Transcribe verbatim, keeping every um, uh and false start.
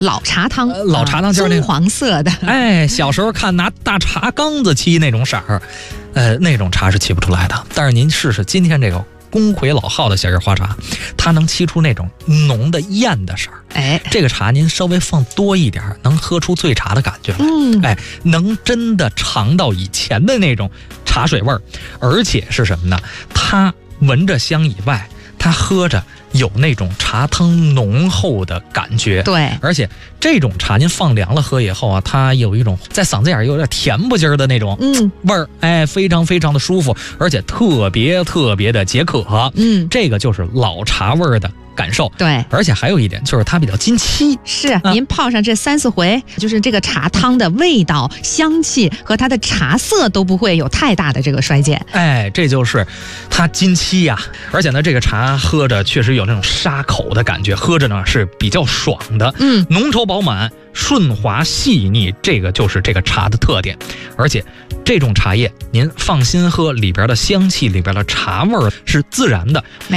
老茶汤， 呃、老茶汤就是那棕黄色的。 哎，小时候看拿大茶缸子沏那种色儿，呃，那种茶是沏不出来的。但是您试试今天这个公魁老号的小叶花茶，它能沏出那种浓的艳的色儿。 哎， 这个茶您稍微放多一点，能喝出醉茶的感觉来。 嗯， 哎，能真的尝到以前的那种茶水味儿，而且是什么呢？它闻着香以外，它喝着有那种茶汤浓厚的感觉。 对， 而且这种茶您放凉了喝以后啊，它有一种在嗓子眼有点甜不劲儿的那种嗯味儿，哎，非常非常的舒服，而且特别特别的解渴。 嗯， 这个就是老茶味儿的感受。 对， 而且还有一点就是它比较经期。 是、啊、您泡上这三四回，就是这个茶汤的味道、香气和它的茶色都不会有太大的这个衰减。 哎，这就是它经期呀、啊。而且呢，这个茶喝着确实有那种沙口的感觉，喝着呢是比较爽的， 嗯， 浓稠饱满、顺滑细腻，这个就是这个茶的特点。而且这种茶叶您放心喝，里边的香气、里边的茶味儿是自然的。